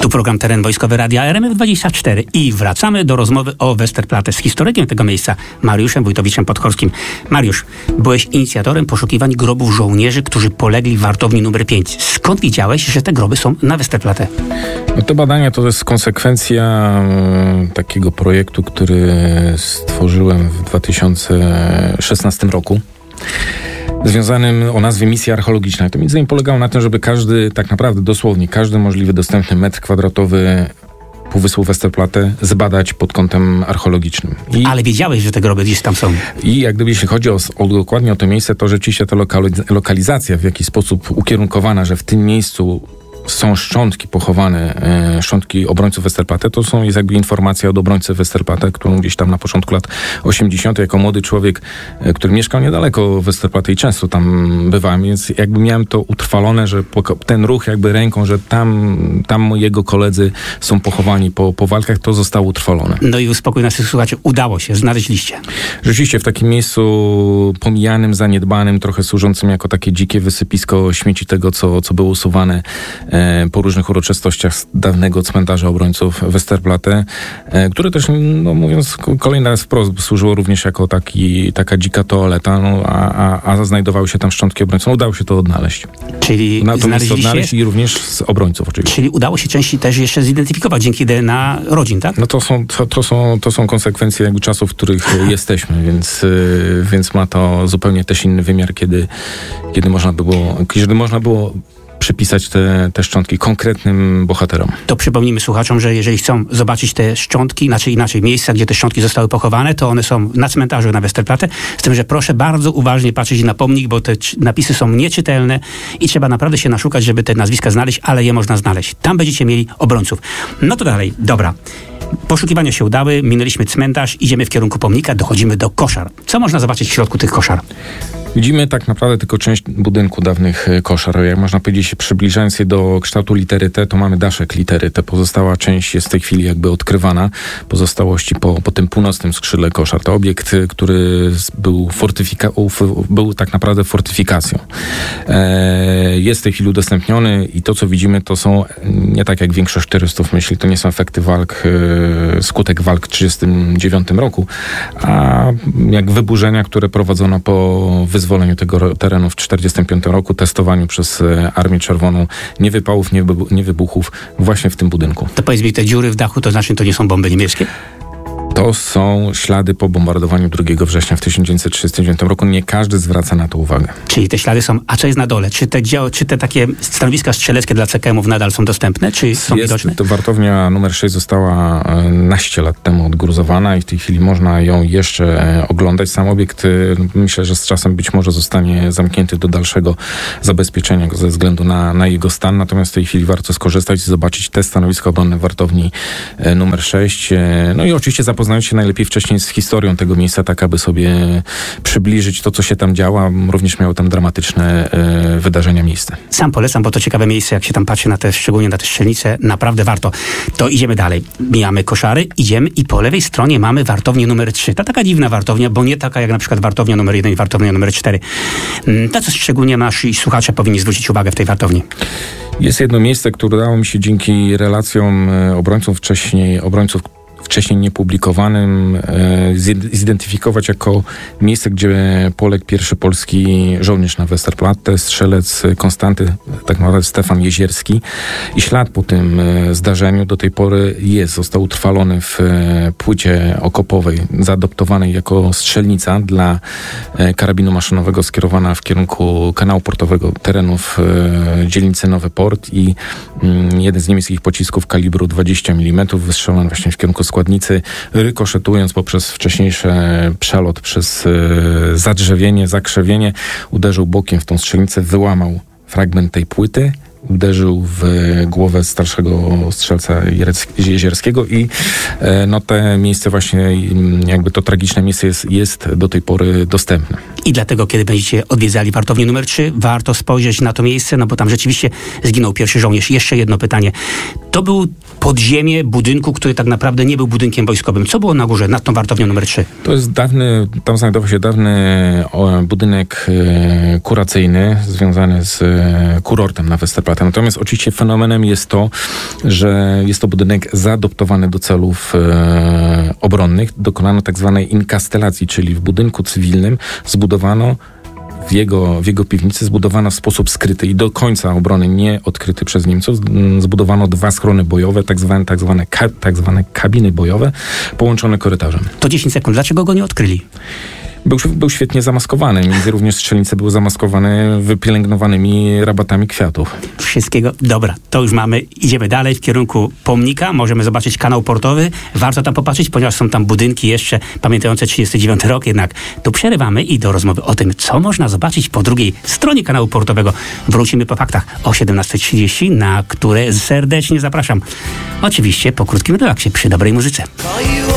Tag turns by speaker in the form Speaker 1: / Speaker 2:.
Speaker 1: Tu program Teren Wojskowy Radia RMF24 i wracamy do rozmowy o Westerplatte z historykiem tego miejsca, Mariuszem Wójtowiczem Podhorskim. Mariusz, byłeś inicjatorem poszukiwań grobów żołnierzy, którzy polegli w wartowni numer 5. Skąd wiedziałeś, że te groby są na Westerplatte?
Speaker 2: No te badania to jest konsekwencja takiego projektu, który stworzyłem w 2016 roku. Związanym o nazwie misja archeologiczna. To między innymi polegało na tym, żeby każdy, tak naprawdę dosłownie, każdy możliwy dostępny metr kwadratowy Półwyspu Westerplatte zbadać pod kątem archeologicznym.
Speaker 1: Ale wiedziałeś, że te groby gdzieś tam są.
Speaker 2: I jak gdyby jeśli chodzi dokładnie o to miejsce, to rzeczywiście ta lokalizacja w jakiś sposób ukierunkowana, że w tym miejscu są szczątki pochowane, szczątki obrońców Westerplatte, to jest jakby informacja od obrońcy Westerplatte, którą gdzieś tam na początku lat 80. jako młody człowiek, który mieszkał niedaleko Westerplatte i często tam bywałem, więc jakby miałem to utrwalone, że ten ruch jakby ręką, że tam jego koledzy są pochowani po walkach, to zostało utrwalone.
Speaker 1: No i uspokój naszych słuchaczy, udało się, znaleźliście.
Speaker 2: Rzeczywiście w takim miejscu pomijanym, zaniedbanym, trochę służącym jako takie dzikie wysypisko śmieci tego, co było usuwane po różnych uroczystościach z dawnego cmentarza obrońców Westerplatte, które też, no mówiąc kolejny raz wprost, służyło również jako taka dzika toaleta, a znajdowały się tam szczątki obrońców. Udało się to odnaleźć.
Speaker 1: Czyli
Speaker 2: odnaleźć i również z obrońców oczywiście.
Speaker 1: Czyli udało się części też jeszcze zidentyfikować dzięki DNA rodzin, tak?
Speaker 2: No to są konsekwencje jakby czasów, w których jesteśmy, więc ma to zupełnie też inny wymiar, kiedy można było przypisać te szczątki konkretnym bohaterom.
Speaker 1: To przypomnijmy słuchaczom, że jeżeli chcą zobaczyć te szczątki, inaczej miejsca, gdzie te szczątki zostały pochowane, to one są na cmentarzu na Westerplatte, z tym, że proszę bardzo uważnie patrzeć na pomnik, bo te napisy są nieczytelne i trzeba naprawdę się naszukać, żeby te nazwiska znaleźć, ale je można znaleźć. Tam będziecie mieli obrońców. No to dalej, dobra. Poszukiwania się udały, minęliśmy cmentarz, idziemy w kierunku pomnika, dochodzimy do koszar. Co można zobaczyć w środku tych koszar?
Speaker 2: Widzimy tak naprawdę tylko część budynku dawnych koszar. Jak można powiedzieć, przybliżając je do kształtu litery T, to mamy daszek litery T. Pozostała część jest w tej chwili jakby odkrywana. Pozostałości po tym północnym skrzydle koszar. To obiekt, który był tak naprawdę fortyfikacją. Jest w tej chwili udostępniony i to, co widzimy, to są nie tak jak większość turystów myśli, to nie są efekty walk, skutek walk w 1939 roku, a jak wyburzenia, które prowadzono po wyzwoleniu tego terenu w 1945 roku, testowaniu przez Armię Czerwoną niewypałów, niewybuchów właśnie w tym budynku.
Speaker 1: To powiedz mi, te dziury w dachu, to znaczy to nie są bomby niemieckie?
Speaker 2: To są ślady po bombardowaniu 2 września w 1939 roku. Nie każdy zwraca na to uwagę.
Speaker 1: Czyli te ślady są, a co jest na dole? Czy te takie stanowiska strzeleckie dla CKM-ów nadal są dostępne? Czy są widoczne?
Speaker 2: Wartownia numer 6 została naście lat temu odgruzowana i w tej chwili można ją jeszcze oglądać. Sam obiekt, myślę, że z czasem być może zostanie zamknięty do dalszego zabezpieczenia ze względu na jego stan. Natomiast w tej chwili warto skorzystać i zobaczyć te stanowiska obronne wartowni numer 6. No i oczywiście zapoznać się najlepiej wcześniej z historią tego miejsca, tak aby sobie przybliżyć to, co się tam działa. Również miało tam dramatyczne wydarzenia miejsce.
Speaker 1: Sam polecam, bo to ciekawe miejsce, jak się tam patrzy szczególnie na te strzelnice, naprawdę warto. To idziemy dalej. Mijamy koszary, idziemy i po lewej stronie mamy wartownię numer 3. To taka dziwna wartownia, bo nie taka jak na przykład wartownia numer 1 i wartownia numer 4. Na co szczególnie nasi słuchacze powinni zwrócić uwagę w tej wartowni?
Speaker 2: Jest jedno miejsce, które udało mi się dzięki relacjom obrońców wcześniej niepublikowanym zidentyfikować jako miejsce, gdzie poległ pierwszy polski żołnierz na Westerplatte, strzelec Konstanty, tak naprawdę Stefan Jezierski. I ślad po tym zdarzeniu do tej pory został utrwalony w płycie okopowej, zaadoptowanej jako strzelnica dla karabinu maszynowego skierowana w kierunku kanału portowego terenów dzielnicy Nowy Port i jeden z niemieckich pocisków kalibru 20 mm wystrzelony właśnie w kierunku składnicy, rykoszetując poprzez wcześniejszy przelot przez zakrzewienie, uderzył bokiem w tą strzelnicę, wyłamał fragment tej płyty, uderzył w głowę starszego strzelca Jezierskiego i te miejsce właśnie, jakby to tragiczne miejsce jest do tej pory dostępne.
Speaker 1: I dlatego, kiedy będziecie odwiedzali wartownię numer 3, warto spojrzeć na to miejsce, no bo tam rzeczywiście zginął pierwszy żołnierz. Jeszcze jedno pytanie. To był podziemie budynku, który tak naprawdę nie był budynkiem wojskowym. Co było na górze, nad tą wartownią numer 3?
Speaker 2: To jest tam znajdował się dawny budynek kuracyjny związany z kurortem na Westerplatte. Natomiast oczywiście fenomenem jest to, że jest to budynek zaadoptowany do celów obronnych. Dokonano tak zwanej inkastellacji, czyli w budynku cywilnym zbudowano w jego piwnicy zbudowano w sposób skryty i do końca obrony nie odkryty przez Niemców. Zbudowano 2 schrony bojowe, tak zwane kabiny bojowe, połączone korytarzem.
Speaker 1: To 10 sekund. Dlaczego go nie odkryli?
Speaker 2: Był świetnie zamaskowany. Między również strzelnice były zamaskowane wypielęgnowanymi rabatami kwiatów.
Speaker 1: Wszystkiego. Dobra, to już mamy. Idziemy dalej w kierunku pomnika. Możemy zobaczyć kanał portowy. Warto tam popatrzeć, ponieważ są tam budynki jeszcze pamiętające 39 rok. Jednak tu przerywamy i do rozmowy o tym, co można zobaczyć po drugiej stronie kanału portowego. Wrócimy po faktach o 17:30, na które serdecznie zapraszam. Oczywiście po krótkim relaksie przy dobrej muzyce.